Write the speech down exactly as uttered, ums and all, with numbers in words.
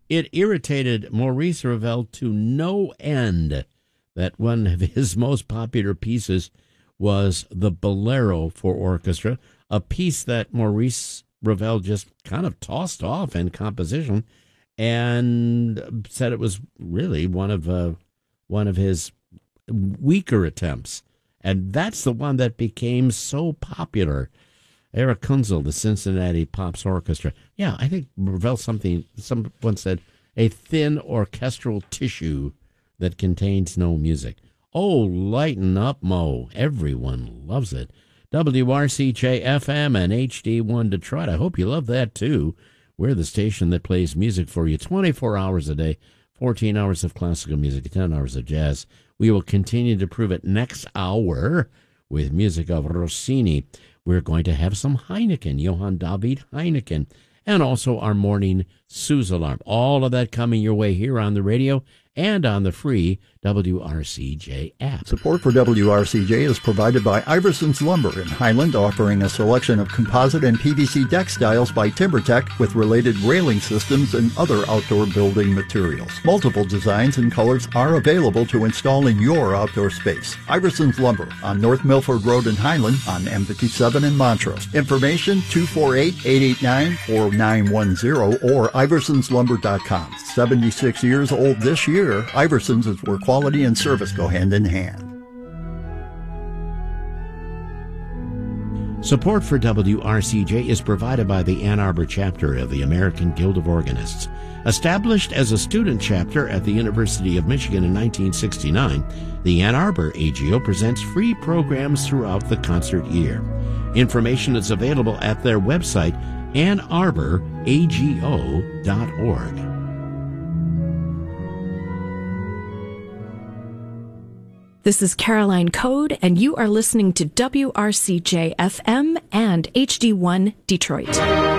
It irritated Maurice Ravel to no end that one of his most popular pieces was the Bolero for Orchestra, a piece that Maurice Ravel just kind of tossed off in composition and said it was really one of uh, one of his weaker attempts. And that's the one that became so popular. Eric Kunzel, the Cincinnati Pops Orchestra. Yeah, I think Ravel something, someone said, a thin orchestral tissue that contains no music. Oh, lighten up, Mo. Everyone loves it. W R C J F M and H D one Detroit. I hope you love that, too. We're the station that plays music for you twenty-four hours a day, fourteen hours of classical music, ten hours of jazz. We will continue to prove it next hour with music of Rossini. We're going to have some Heineken, Johann David Heineken, and also our morning Suze alarm. All of that coming your way here on the radio and on the free W R C J app. Support for W R C J is provided by Iverson's Lumber in Highland, offering a selection of composite and P V C deck styles by TimberTech with related railing systems and other outdoor building materials. Multiple designs and colors are available to install in your outdoor space. Iverson's Lumber on North Milford Road in Highland, on M fifty-seven in Montrose. Information two four eight, eight eight nine, four nine one zero or iversons lumber dot com. seventy-six years old this year, Iversons is where quality and service go hand in hand. Support for W R C J is provided by the Ann Arbor chapter of the American Guild of Organists. Established as a student chapter at the University of Michigan in nineteen sixty-nine, the Ann Arbor A G O presents free programs throughout the concert year. Information is available at their website, ann arbor a g o dot org. This is Caroline Code, and you are listening to W R C J F M and H D one Detroit.